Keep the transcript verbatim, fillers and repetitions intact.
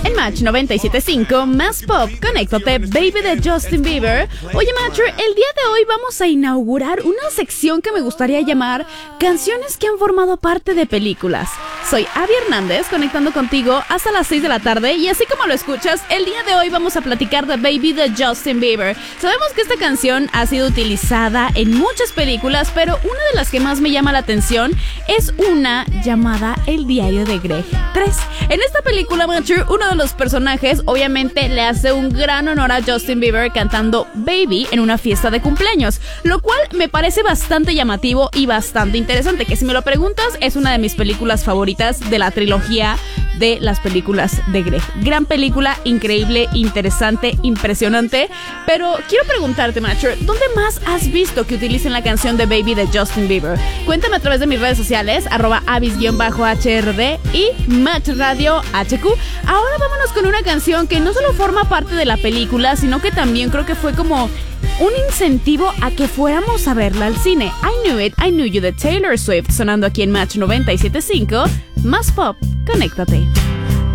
En Match noventa y siete punto cinco, más pop, conéctate, Baby de Justin Bieber. Oye, Matcher, el día de hoy vamos a inaugurar una sección que me gustaría llamar Canciones que han formado parte de películas. Soy Abby Hernández, conectando contigo hasta las seis de la tarde, y así como lo escuchas, el día de hoy vamos a platicar de Baby de Justin Bieber. Sabemos que esta canción ha sido utilizada en muchas películas, pero una de las que más me llama la atención es una llamada El diario de Greg tres. En esta película, Matcher, uno de los personajes obviamente le hace un gran honor a Justin Bieber cantando Baby en una fiesta de cumpleaños, lo cual me parece bastante llamativo y bastante interesante, que si me lo preguntas es una de mis películas favoritas de la trilogía de las películas de Greg. Gran película, increíble, interesante, impresionante. Pero quiero preguntarte, Matcher, ¿dónde más has visto que utilicen la canción de Baby de Justin Bieber? Cuéntame a través de mis redes sociales, arroba avis-H R D y Match Radio H Q. Ahora vámonos con una canción que no solo forma parte de la película, sino que también creo que fue como un incentivo a que fuéramos a verla al cine. I Knew It, I Knew You de Taylor Swift, sonando aquí en Match noventa y siete punto cinco. Más pop, conéctate.